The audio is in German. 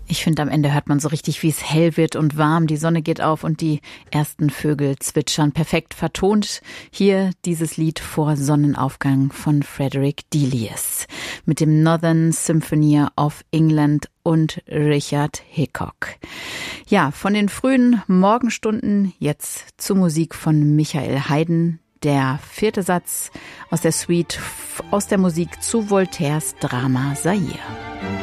Ich finde, am Ende hört man so richtig, wie es hell wird und warm. Die Sonne geht auf und die ersten Vögel zwitschern. Perfekt vertont hier dieses Lied vor Sonnenaufgang von Frederick Delius mit dem Northern Symphony of England und Richard Hickok. Ja, von den frühen Morgenstunden jetzt zur Musik von Michael Haydn. Der 4. Satz aus der Suite aus der Musik zu Voltaires Drama Zaire.